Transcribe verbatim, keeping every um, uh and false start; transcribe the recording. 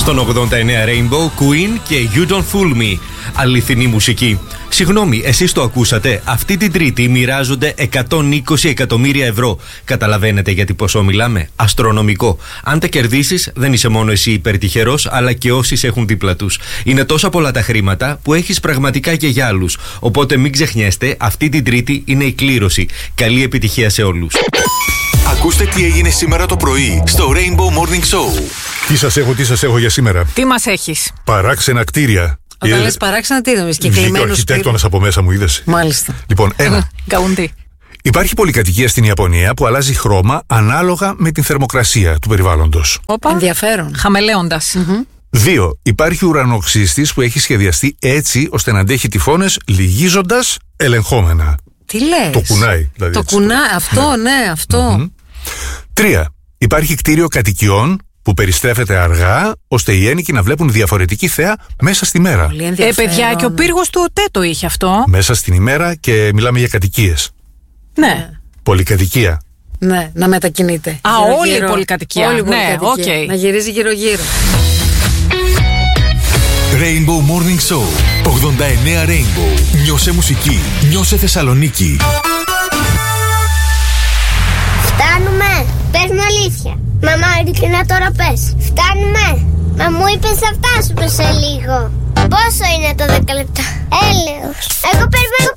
Στον ογδόντα εννέα Rainbow, Queen και You Don't Fool Me. Αληθινή μουσική. Συγγνώμη, εσείς το ακούσατε? Αυτή την Τρίτη μοιράζονται εκατόν είκοσι εκατομμύρια ευρώ. Καταλαβαίνετε γιατί ποσό μιλάμε? Αστρονομικό. Αν τα κερδίσεις, δεν είσαι μόνο εσύ υπερτυχερός, αλλά και όσοι σε έχουν δίπλα τους. Είναι τόσα πολλά τα χρήματα που έχεις πραγματικά και για άλλους. Οπότε μην ξεχνιέστε, αυτή την Τρίτη είναι η κλήρωση. Καλή επιτυχία σε όλους. Ακούστε τι έγινε σήμερα το πρωί στο Rainbow Morning Show. Τι σας έχω, τι σας έχω για σήμερα? Τι μας έχεις? Παράξενα κτίρια. Όταν λες παράξενα, τι νομίζεις? Κυκλημένους κτίριους. Βγήκε ο αρχιτέκτονας από μέσα μου, είδες? Μάλιστα. Λοιπόν, ένα. Γκαουντή. Υπάρχει πολυκατοικία στην Ιαπωνία που αλλάζει χρώμα ανάλογα με την θερμοκρασία του περιβάλλοντος. Όπα. Ενδιαφέρον. Χαμελέοντας. Mm-hmm. Δύο. Υπάρχει ουρανοξύστης που έχει σχεδιαστεί έτσι ώστε να αντέχει τυφώνες λυγίζοντας ελεγχόμενα. Τι λες? Το κουνάει. Δηλαδή, το έτσι, κουνάει, αυτό, ναι, ναι αυτό. Mm-hmm. Τρία. Υπάρχει κτίριο κατοικιών που περιστρέφεται αργά, ώστε οι ένοικοι να βλέπουν διαφορετική θέα μέσα στη μέρα. Ε, παιδιά, και ο πύργος του ΟΤΕ το είχε αυτό. Μέσα στην ημέρα, και μιλάμε για κατοικίες. Ναι. Πολυκατοικία. Ναι, να μετακινείται. Α, γύρω, όλη γύρω. η πολυκατοικία. Όλη η ναι, πολυκατοικία. okay. Να γυρίζει γύρω-γύρω. Rainbow Morning Show ογδόντα εννέα Rainbow. Νιώσε μουσική. Νιώσε Θεσσαλονίκη. Φτάνουμε. Πες μου αλήθεια. Μαμά, ειλικρινά τώρα πες. Φτάνουμε. Μα μου είπες θα φτάσουμε σε λίγο. Πόσο είναι το δέκα λεπτά? Έλεος. Εγώ περιμένω